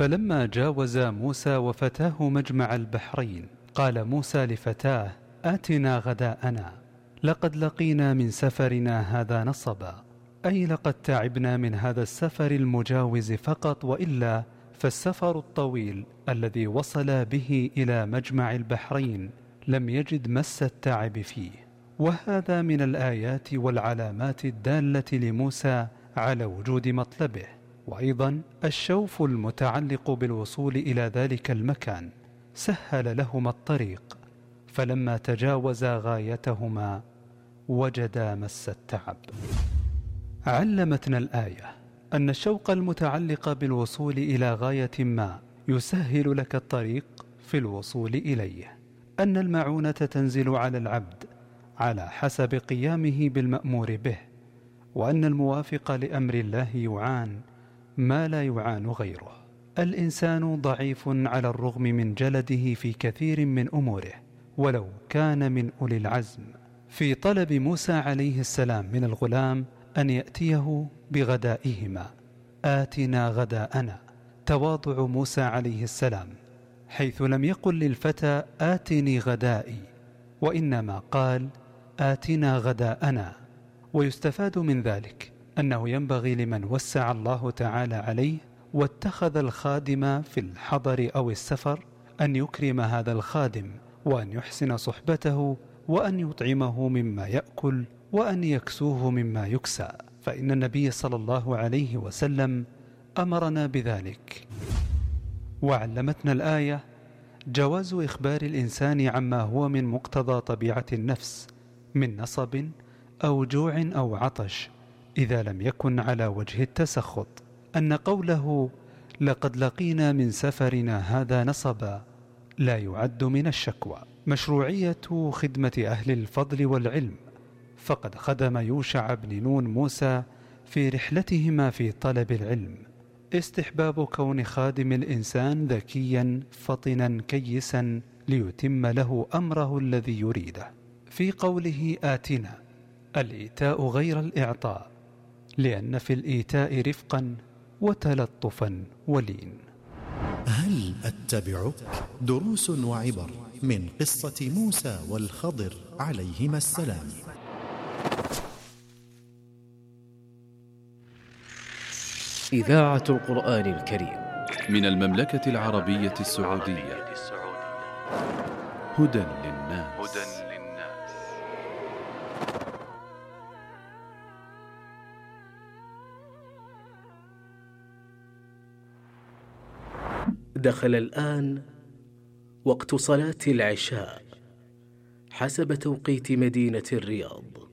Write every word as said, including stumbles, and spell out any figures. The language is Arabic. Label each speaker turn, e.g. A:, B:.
A: فلما جاوز موسى وفتاه مجمع البحرين قال موسى لفتاه: آتنا غداءنا لقد لقينا من سفرنا هذا نصبا، أي لقد تعبنا من هذا السفر المجاوز فقط، وإلا فالسفر الطويل الذي وصل به إلى مجمع البحرين لم يجد مس التعب فيه. وهذا من الآيات والعلامات الدالة لموسى على وجود مطلبه، وأيضا الشوف المتعلق بالوصول إلى ذلك المكان سهل لهما الطريق، فلما تجاوزا غايتهما وجدا مس التعب. علمتنا الآية أن الشوق المتعلق بالوصول إلى غاية ما يسهل لك الطريق في الوصول إليه، أن المعونة تنزل على العبد على حسب قيامه بالمأمور به، وأن الموافق لأمر الله يعان ما لا يعان غيره. الإنسان ضعيف على الرغم من جلده في كثير من أموره ولو كان من أولي العزم. في طلب موسى عليه السلام من الغلام أن يأتيه بغدائهما، آتنا غداءنا، تواضع موسى عليه السلام، حيث لم يقل للفتى آتني غدائي، وإنما قال آتنا غداءنا. ويستفاد من ذلك أنه ينبغي لمن وسع الله تعالى عليه واتخذ الخادم في الحضر أو السفر أن يكرم هذا الخادم، وأن يحسن صحبته، وأن يطعمه مما يأكل، وأن يكسوه مما يكسى، فإن النبي صلى الله عليه وسلم أمرنا بذلك. وعلمتنا الآية جواز إخبار الإنسان عما هو من مقتضى طبيعة النفس من نصب أو جوع أو عطش، إذا لم يكن على وجه التسخط، أن قوله لقد لقينا من سفرنا هذا نصبا لا يعد من الشكوى. مشروعية خدمة أهل الفضل والعلم، فقد خدم يوشع بن نون موسى في رحلتهما في طلب العلم. استحباب كون خادم الإنسان ذكيا فطنا كيسا ليتم له أمره الذي يريده. في قوله آتنا الإيتاء غير الإعطاء، لأن في الإيتاء رفقا وتلطفا ولين.
B: هل أتبعك؟ دروس وعبر من قصة موسى والخضر عليهما السلام.
C: إذاعة القرآن الكريم
D: من المملكة العربية السعودية. هدى للناس.
C: دخل الآن وقت صلاة العشاء حسب توقيت مدينة الرياض.